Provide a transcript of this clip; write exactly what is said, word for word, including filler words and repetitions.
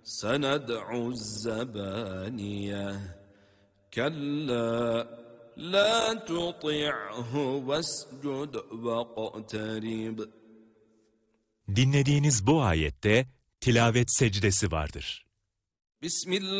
سندع الزبانية كلا لا تطعه واسجد واقترب. Dinlediğiniz bu ayette tilavet secdesi vardır. Bismillah.